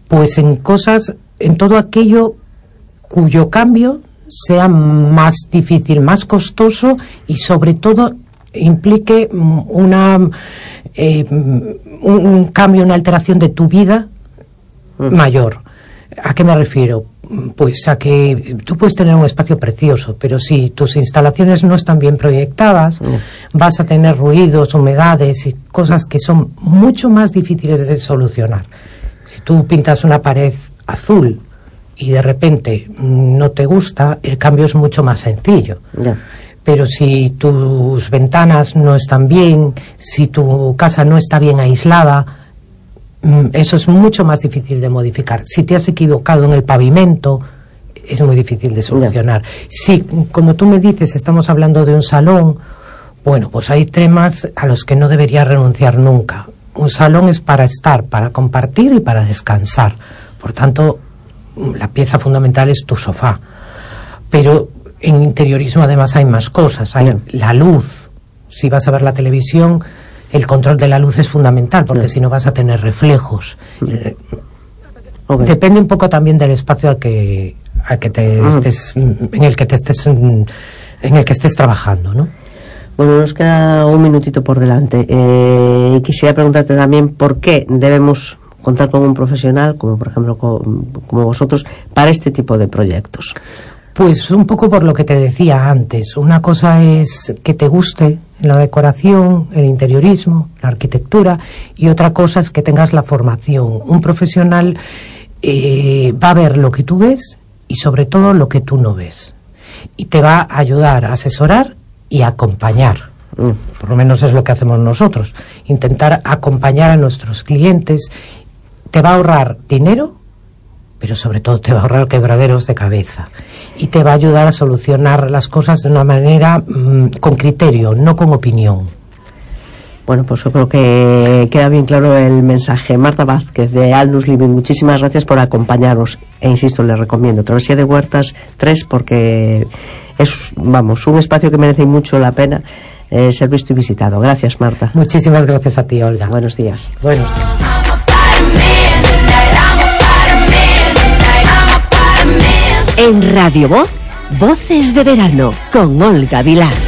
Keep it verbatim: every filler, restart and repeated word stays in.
Pues en cosas, en todo aquello cuyo cambio sea más difícil, más costoso y sobre todo implique una eh, un cambio, una alteración de tu vida uh-huh. mayor. ¿A qué me refiero? Pues a que tú puedes tener un espacio precioso, pero si tus instalaciones no están bien proyectadas, uh-huh. vas a tener ruidos, humedades y cosas que son mucho más difíciles de solucionar. Si tú pintas una pared azul y de repente no te gusta, el cambio es mucho más sencillo. Yeah. Pero si tus ventanas no están bien, si tu casa no está bien aislada, eso es mucho más difícil de modificar. Si te has equivocado en el pavimento, es muy difícil de solucionar. Yeah. Si, como tú me dices, estamos hablando de un salón, bueno, pues hay temas a los que no debería renunciar nunca. Un salón es para estar, para compartir y para descansar. Por tanto, la pieza fundamental es tu sofá. Pero en interiorismo además hay más cosas. Hay yeah. la luz. Si vas a ver la televisión, el control de la luz es fundamental, porque yeah. si no vas a tener reflejos. Okay. Depende un poco también del espacio al que, al que te uh-huh. estés, en el que te estés, en el que estés trabajando, ¿no? Bueno, nos queda un minutito por delante. Eh, quisiera preguntarte también por qué debemos contar con un profesional, como por ejemplo con, como vosotros, para este tipo de proyectos. Pues un poco por lo que te decía antes. Una cosa es que te guste la decoración, el interiorismo, la arquitectura, y otra cosa es que tengas la formación. Un profesional eh, va a ver lo que tú ves y sobre todo lo que tú no ves. Y te va a ayudar a asesorar y acompañar. Mm. Por lo menos es lo que hacemos nosotros. Intentar acompañar a nuestros clientes. Te va a ahorrar dinero, pero sobre todo te va a ahorrar quebraderos de cabeza. Y te va a ayudar a solucionar las cosas de una manera mmm, con criterio, no con opinión. Bueno, pues yo creo que queda bien claro el mensaje. Marta Vázquez, de Alnus Living, muchísimas gracias por acompañarnos. E insisto, les recomiendo Travesía de Huertas tres, porque es, vamos, un espacio que merece mucho la pena eh, ser visto y visitado. Gracias, Marta. Muchísimas gracias a ti, Olga. Buenos días. Buenos días. En Radio Voz, Voces de Verano, con Olga Vilar.